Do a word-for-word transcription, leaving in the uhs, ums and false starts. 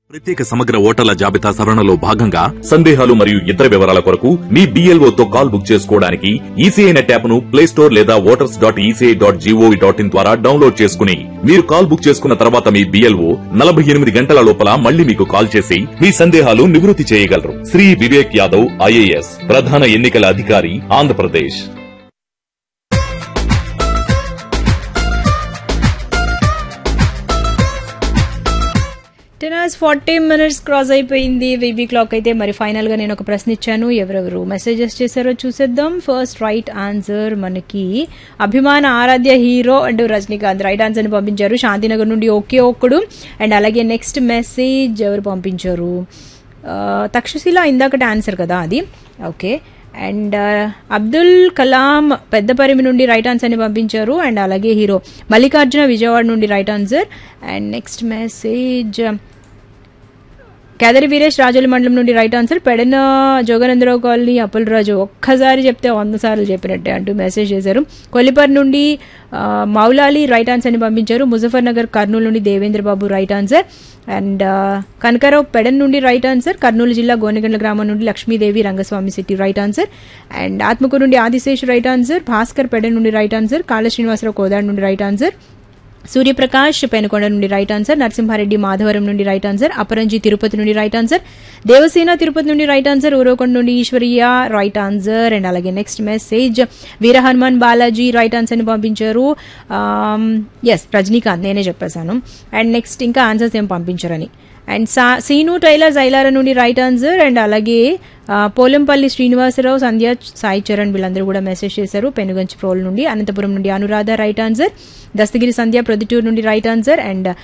ప్రత్యేక సమగ్ర ఓటర్ల జాబితా సవరణలో భాగంగా సందేహాలు మరియు ఇతర వివరాల కొరకు మీ బిఎల్ఓ తో కాల్ బుక్ చేసుకోవడానికి ఈసీఐ నెట్ యాప్ ను ప్లే స్టోర్ లేదా voters dot ECI dot GOV dot in ద్వారా డౌన్లోడ్ చేసుకుని మీరు కాల్ బుక్ చేసుకున్న తర్వాత మీ బిఎల్ఓ నలభై ఎనిమిది గంటల లోపల మళ్లీ మీకు కాల్ చేసి మీ సందేహాలు నివృత్తి చేయగలరు. శ్రీ వివేక్ యాదవ్ ఐఏఎస్ ప్రధాన ఎన్నికల అధికారి Andhra Pradesh. Ten hours forty minutes cross అయిపోయింది వీబీ క్లాక్ అయితే. మరి ఫైనల్ గా నేను ఒక ప్రశ్న ఇచ్చాను, ఎవరెవరు మెసేజెస్ చేశారో చూసేద్దాం. ఫస్ట్ రైట్ ఆన్సర్ మనకి అభిమాన ఆరాధ్య hero and Rajinikanth right answer ని పంపించారు శాంతినగర్ నుండి ఒకే ఒక్కడు. అండ్ అలాగే నెక్స్ట్ మెసేజ్ ఎవరు పంపించారు, తక్షశిల ఇందాకటి ఆన్సర్ కదా అది, ఓకే. అండ్ అబ్దుల్ కలాం పెద్దపరిమి నుండి రైట్ ఆన్సర్ ని పంపించారు. అండ్ అలాగే హీరో మల్లికార్జున విజయవాడ నుండి right answer. And next message Kedari Veeresh Rajoli మండలం నుండి right answer. Pedana Jogananda Rao colony Appalaraju ఒక్కసారి చెప్తే వంద సార్లు చెప్పినట్టే అంటూ మెసేజ్ చేశారు. కొల్లిపర్ నుండి మౌలాలి రైట్ ఆన్సర్ ని పంపించారు. ముజఫర్ నగర్ కర్నూలు నుండి దేవేంద్ర బాబు right answer. And Kanakarao Pedana నుండి రైట్ ఆన్సర్. కర్నూలు జిల్లా గోనెగండ్ల గ్రామం నుండి Lakshmidevi Rangaswamy city right answer. And Atmakur నుండి ఆదిశేష్ రైట్ ఆన్సర్. భాస్కర్ పెడన్ నుండి రైట్ ఆన్సర్. కాళ శ్రీనివాసరావు కోదాడు నుండి రైట్ ఆన్సర్. సూర్యప్రకాష్ పెనుకొండ నుండి రైట్ ఆన్సర్. నరసింహారెడ్డి మాధవరం నుండి రైట్ ఆన్సర్. అపరంజి తిరుపతి నుండి రైట్ ఆన్సర్. దేవసేన తిరుపతి నుండి రైట్ ఆన్సర్. ఊరవకొండ నుండి ఈశ్వరియా రైట్ ఆన్సర్. అండ్ అలాగే నెక్స్ట్ మెసేజ్ వీర హనుమాన్ బాలాజీ రైట్ ఆన్సర్ ని పంపించారు. ఎస్ రజనీకాంత్ నేనే చెప్పేశాను. అండ్ నెక్స్ట్ ఇంకా ఆన్సర్స్ ఏం పంపించారని. అండ్ సీను టైలర్ జైలార నుండి రైట్ ఆన్సర్. అండ్ అలాగే పోలంపల్లి శ్రీనివాసరావు సంధ్య సాయి చరణ్ వీళ్ళందరూ కూడా మెసేజ్ చేశారు పెనుగంచి ప్రోల్ నుండి. అనంతపురం నుండి అనురాధ రైట్ ఆన్సర్. దస్తగిరి సంధ్య ప్రొద్దుటూరు నుండి రైట్ ఆన్సర్. అండ్